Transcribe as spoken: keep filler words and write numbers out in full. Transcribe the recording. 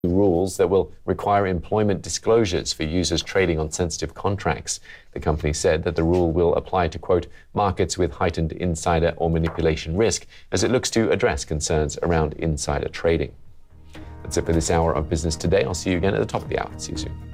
rules that will require employment disclosures for users trading on sensitive contracts. The company said that the rule will apply to, quote, markets with heightened insider or manipulation risk, as it looks to address concerns around insider trading. That's it for this hour of Business Today. I'll see you again at the top of the hour. See you soon.